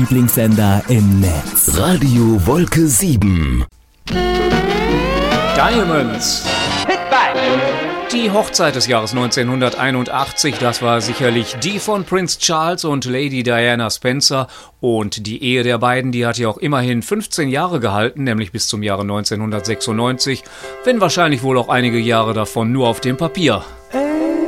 Lieblingssender im Netz. Radio Wolke 7. Diamonds. Die Hochzeit des Jahres 1981, das war sicherlich die von Prince Charles und Lady Diana Spencer. Und die Ehe der beiden, die hat ja auch immerhin 15 Jahre gehalten, nämlich bis zum Jahre 1996, wenn wahrscheinlich wohl auch einige Jahre davon nur auf dem Papier.